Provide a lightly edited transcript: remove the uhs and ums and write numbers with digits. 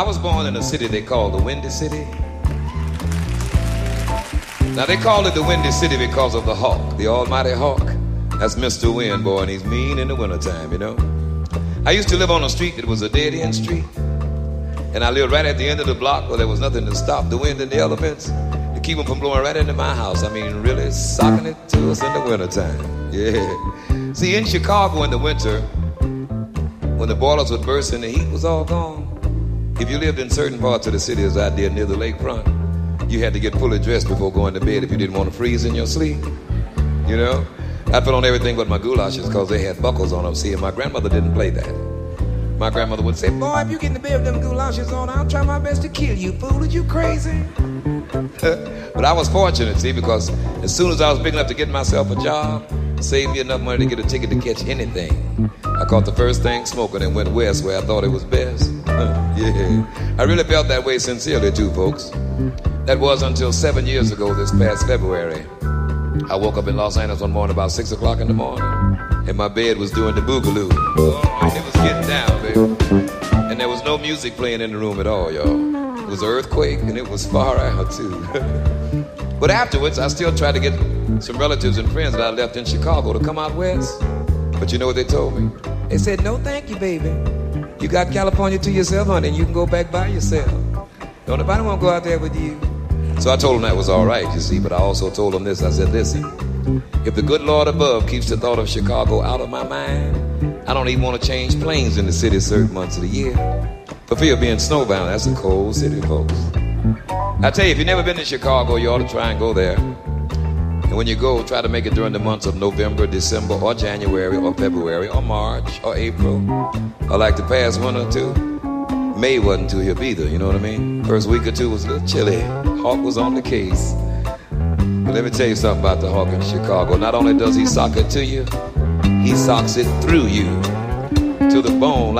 I was born in a city they call the Windy City. Now they call it the Windy City because of the hawk, the almighty hawk. That's Mr. Wind, boy, and he's mean in the wintertime, you know. I used to live on a street that was a dead-end street. And I lived right at the end of the block where there was nothing to stop the wind and the elements to keep them from blowing right into my house. I mean, really socking it to us in the wintertime. Yeah. See, in Chicago in the winter, when the boilers would burst and the heat was all gone, if you lived in certain parts of the city, as I did near the lakefront, you had to get fully dressed before going to bed if you didn't want to freeze in your sleep. You know? I put on everything but my goulashes because they had buckles on them. See, and my grandmother didn't play that. My grandmother would say, boy, if you get in the bed with them goulashes on, I'll try my best to kill you, fool. Are you crazy? But I was fortunate, see, because as soon as I was big enough to get myself a job, saved me enough money to get a ticket to catch anything, I caught the first thing smoking and went west where I thought it was best. Yeah. I really felt that way sincerely, too, folks. That was until 7 years ago this past February. I woke up in Los Angeles one morning about 6 o'clock in the morning, and my bed was doing the boogaloo. Oh, it was getting down, baby. And there was no music playing in the room at all, y'all. It was an earthquake, and it was far out, too. But afterwards, I still tried to get some relatives and friends that I left in Chicago to come out west. But you know what they told me? They said, no, thank you, baby. You got California to yourself, honey, and you can go back by yourself. Don't nobody want to go out there with you. So I told them that was all right, you see, but I also told them this. I said, listen, if the good Lord above keeps the thought of Chicago out of my mind, I don't even want to change planes in the city certain months of the year. For fear of being snowbound, that's a cold city, folks. I tell you, if you've never been to Chicago, you ought to try and go there. And when you go, try to make it during the months of November, December, or January, or February, or March, or April, or like the past one or two. May wasn't too hip either, you know what I mean? First week or two was a little chilly. Hawk was on the case. But let me tell you something about the Hawk in Chicago. Not only does he sock it to you, he socks it through you to the bone.